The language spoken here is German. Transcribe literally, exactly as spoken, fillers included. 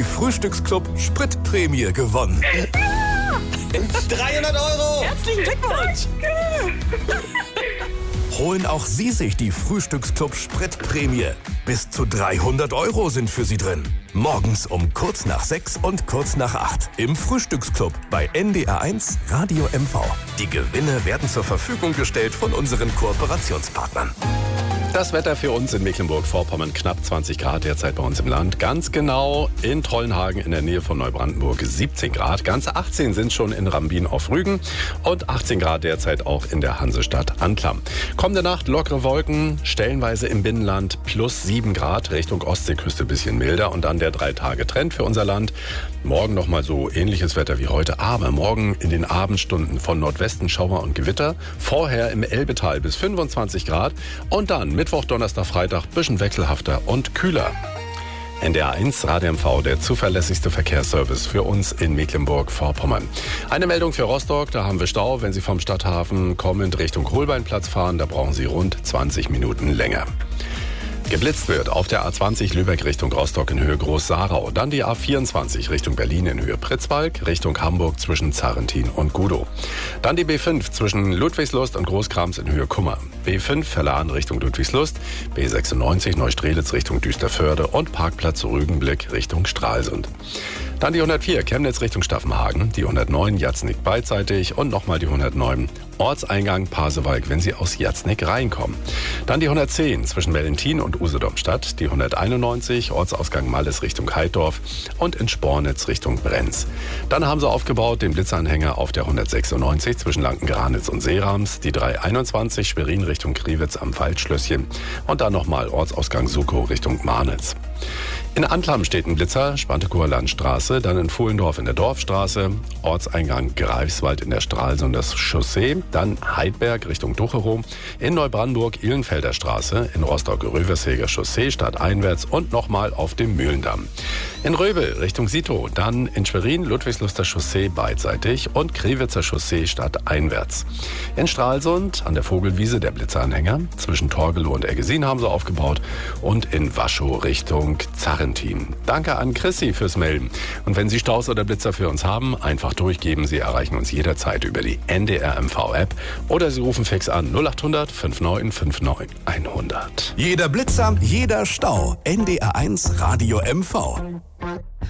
die Frühstücksclub Spritprämie gewonnen. dreihundert Euro! Herzlichen Glückwunsch! Holen auch Sie sich die Frühstücksclub Spritprämie. Bis zu dreihundert Euro sind für Sie drin. Morgens um kurz nach sechs und kurz nach acht im Frühstücksclub bei N D R eins Radio M V. Die Gewinne werden zur Verfügung gestellt von unseren Kooperationspartnern. Das Wetter für uns in Mecklenburg-Vorpommern, knapp zwanzig Grad derzeit bei uns im Land. Ganz genau in Trollenhagen in der Nähe von Neubrandenburg siebzehn Grad. Ganze achtzehn sind schon in Rambin auf Rügen und achtzehn Grad derzeit auch in der Hansestadt Anklam. Kommende Nacht lockere Wolken, stellenweise im Binnenland plus sieben Grad, Richtung Ostseeküste ein bisschen milder und dann der drei Tage Trend für unser Land. Morgen nochmal so ähnliches Wetter wie heute, aber morgen in den Abendstunden von Nordwesten Schauer und Gewitter. Vorher im Elbetal bis fünfundzwanzig Grad und dann Mittwoch, Donnerstag, Freitag bisschen wechselhafter und kühler. N D R eins Radio M V, der zuverlässigste Verkehrsservice für uns in Mecklenburg-Vorpommern. Eine Meldung für Rostock, da haben wir Stau. Wenn Sie vom Stadthafen kommend Richtung Holbeinplatz fahren, da brauchen Sie rund zwanzig Minuten länger. Geblitzt wird auf der A zwanzig Lübeck Richtung Rostock in Höhe Groß-Sarau. Dann die A vierundzwanzig Richtung Berlin in Höhe Pritzwalk, Richtung Hamburg zwischen Zarrentin und Gudow. Dann die B fünf zwischen Ludwigslust und Großkrams in Höhe Kummer. B fünf Verlahen Richtung Ludwigslust, B sechsundneunzig Neustrelitz Richtung Düsterförde und Parkplatz Rügenblick Richtung Stralsund. Dann die hundertvier Chemnitz Richtung Staffenhagen, die hundertneun Jatznick beidseitig und nochmal die hundertneun Ortseingang Pasewalk, wenn Sie aus Jatznick reinkommen. Dann die hundertzehn zwischen Valentin und Usedom-Stadt, die hunderteinundneunzig Ortsausgang Malles Richtung Heidorf und in Spornitz Richtung Brenz. Dann haben sie aufgebaut den Blitzanhänger auf der hundertsechsundneunzig zwischen Lanken-Granitz und Seerams, die dreihunderteinundzwanzig Schwerin Richtung Kriwitz am Waldschlösschen und dann nochmal Ortsausgang Sukow Richtung Marnitz. In Anklam steht ein Blitzer, Spantekower Landstraße, dann in Fuhlendorf in der Dorfstraße, Ortseingang Greifswald in der Stralsunder Chaussee, dann Heidberg Richtung Ducherow, in Neubrandenburg Ihlenfelder Straße, in Rostock Röversheger Chaussee stadteinwärts und nochmal auf dem Mühlendamm. In Röbel Richtung Sito, dann in Schwerin Ludwigsluster Chaussee beidseitig und Kriwitzer Chaussee stadteinwärts. In Stralsund an der Vogelwiese der Blitzeranhänger, zwischen Torgelow und Eggesin haben sie aufgebaut und in Waschow Richtung Zarrentin. Danke an Chrissy fürs Melden. Und wenn Sie Staus oder Blitzer für uns haben, einfach durchgeben. Sie erreichen uns jederzeit über die N D R M V-App oder Sie rufen fix an null acht hundert neunundfünfzig neunundfünfzig hundert. Jeder Blitzer, jeder Stau. N D R eins Radio M V.